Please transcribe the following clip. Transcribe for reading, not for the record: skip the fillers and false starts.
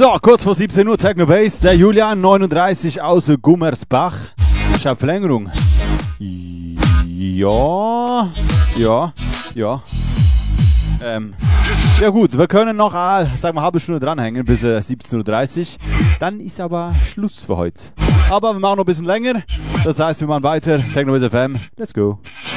So, kurz vor 17 Uhr Techno Bass, der Julian 39 aus Gummersbach. Ich habe Verlängerung. Ja. Ja gut, wir können noch, sagen wir, eine halbe Stunde dranhängen bis 17.30 Uhr. Dann ist aber Schluss für heute. Aber wir machen noch ein bisschen länger. Das heißt, wir machen weiter. Techno Bass FM. Let's go.